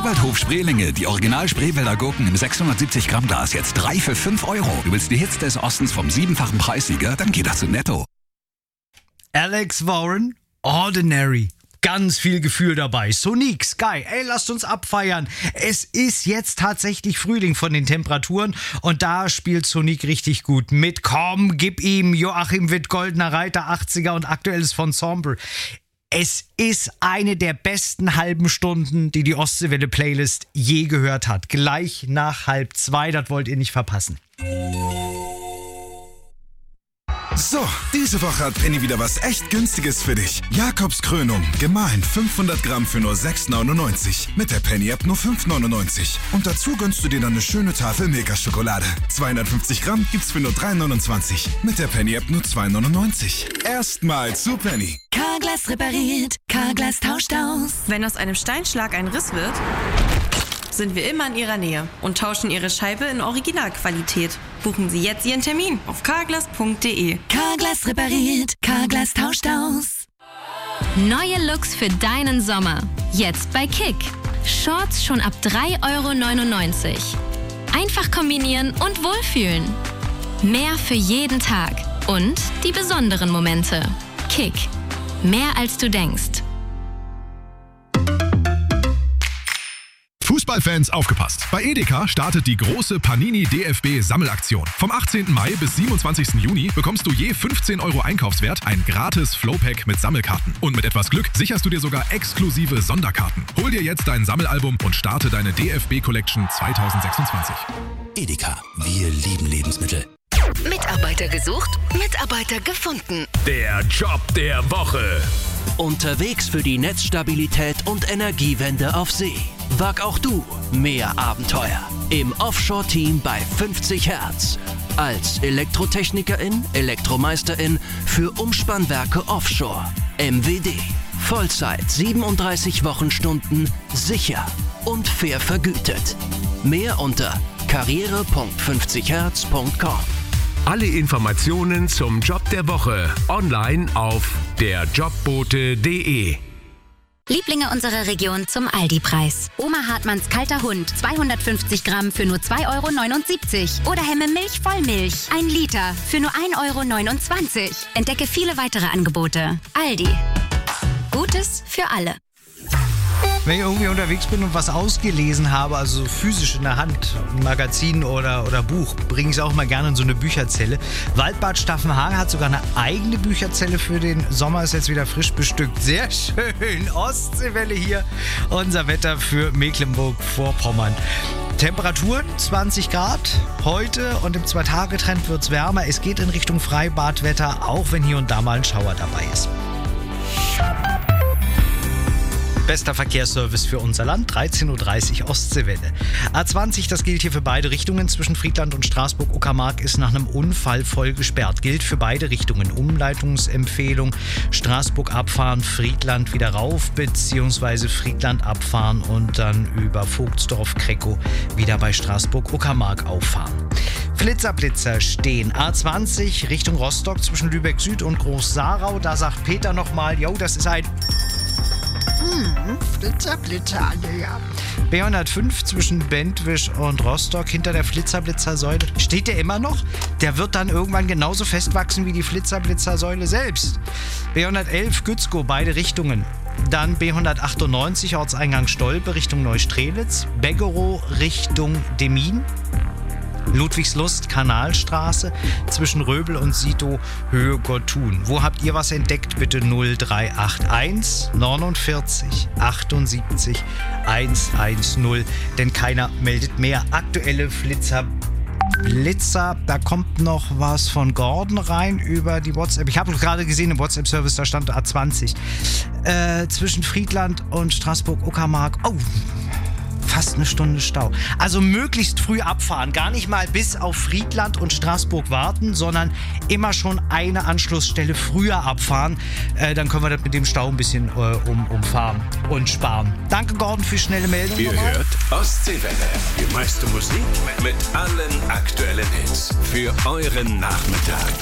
Spreewaldhof Spreelinge, die Original Spreewälder Gurken im 670 Gramm Glas, jetzt 3 für 5 €. Du willst die Hits des Ostens vom 7-fachen Preissieger? Dann geht das zu Netto. Alex Warren, Ordinary. Ganz viel Gefühl dabei. Sonic, Sky, ey, lasst uns abfeiern. Es ist jetzt tatsächlich Frühling von den Temperaturen und da spielt Sonic richtig gut mit. Komm, gib ihm Joachim Witt, Goldener Reiter, 80er und aktuelles Ensemble. Es ist eine der besten halben Stunden, die die Ostseewelle-Playlist je gehört hat. Gleich nach 1:30, das wollt ihr nicht verpassen. So, diese Woche hat Penny wieder was echt Günstiges für dich. Jakobs Krönung, gemahlen 500 Gramm für nur 6,99. Mit der Penny-App nur 5,99. Und dazu gönnst du dir dann eine schöne Tafel Milka-Schokolade. 250 Gramm gibt's für nur 3,29. Mit der Penny-App nur 2,99. Erstmal zu Penny. Carglass repariert, Carglass tauscht aus. Wenn aus einem Steinschlag ein Riss wird, sind wir immer in Ihrer Nähe und tauschen Ihre Scheibe in Originalqualität. Buchen Sie jetzt Ihren Termin auf carglass.de. Carglass repariert, Carglass tauscht aus. Neue Looks für deinen Sommer. Jetzt bei Kick. Shorts schon ab 3,99 €. Einfach kombinieren und wohlfühlen. Mehr für jeden Tag. Und die besonderen Momente. Kick. Mehr als du denkst. Fußballfans aufgepasst! Bei Edeka startet die große Panini DFB Sammelaktion. Vom 18. Mai bis 27. Juni bekommst du je 15 € Einkaufswert ein gratis Flowpack mit Sammelkarten. Und mit etwas Glück sicherst du dir sogar exklusive Sonderkarten. Hol dir jetzt dein Sammelalbum und starte deine DFB Collection 2026. Edeka, wir lieben Lebensmittel. Mitarbeiter gesucht, Mitarbeiter gefunden. Der Job der Woche. Unterwegs für die Netzstabilität und Energiewende auf See. Wag auch du mehr Abenteuer im Offshore-Team bei 50 Hertz. Als Elektrotechnikerin, Elektromeisterin für Umspannwerke Offshore. MWD. Vollzeit 37 Wochenstunden, sicher und fair vergütet. Mehr unter karriere.50herz.com. Alle Informationen zum Job der Woche online auf derjobbote.de. Lieblinge unserer Region zum Aldi-Preis. Oma Hartmanns kalter Hund, 250 Gramm für nur 2,79 € Oder Hemme Milch Vollmilch, 1 Liter für nur 1,29 €. Entdecke viele weitere Angebote. Aldi. Gutes für alle. Wenn ich irgendwie unterwegs bin und was ausgelesen habe, also physisch in der Hand, ein Magazin oder Buch, bringe ich es auch mal gerne in so eine Bücherzelle. Waldbad Staffenhagen hat sogar eine eigene Bücherzelle für den Sommer, ist jetzt wieder frisch bestückt. Sehr schön, Ostseewelle hier, unser Wetter für Mecklenburg-Vorpommern. Temperaturen 20 Grad heute und im 2-Tage-Trend wird es wärmer. Es geht in Richtung Freibadwetter, auch wenn hier und da mal ein Schauer dabei ist. Bester Verkehrsservice für unser Land, 13:30 Uhr Ostseewelle. A20, das gilt hier für beide Richtungen. Zwischen Friedland und Straßburg-Uckermark ist nach einem Unfall voll gesperrt. Gilt für beide Richtungen. Umleitungsempfehlung, Straßburg abfahren, Friedland wieder rauf, beziehungsweise Friedland abfahren und dann über Vogtsdorf-Kreckow wieder bei Straßburg-Uckermark auffahren. Flitzer stehen. A20 Richtung Rostock zwischen Lübeck Süd und Groß-Sarau. Da sagt Peter nochmal, jo, das ist ein Flitzer, ja. B105 zwischen Bentwisch und Rostock hinter der Flitzer-Säule. Steht der immer noch? Der wird dann irgendwann genauso festwachsen wie die Flitzer-Säule selbst. B111 Gützkow, beide Richtungen. Dann B198 Ortseingang Stolpe Richtung Neustrelitz. Beggerow Richtung Demmin. Ludwigslust, Kanalstraße, zwischen Röbel und Sito, Höhe Gottun. Wo habt ihr was entdeckt? Bitte 0381 49 78 110, denn keiner meldet mehr. Aktuelle Blitzer, da kommt noch was von Gordon rein über die WhatsApp. Ich habe gerade gesehen im WhatsApp-Service, da stand A20. Zwischen Friedland und Straßburg-Uckermark. Oh, fast eine Stunde Stau. Also möglichst früh abfahren. Gar nicht mal bis auf Friedland und Straßburg warten, sondern immer schon eine Anschlussstelle früher abfahren. Dann können wir das mit dem Stau ein bisschen umfahren und sparen. Danke, Gordon, für schnelle Meldung. Ihr hört Ostseewelle. Die meiste Musik mit allen aktuellen Hits für euren Nachmittag.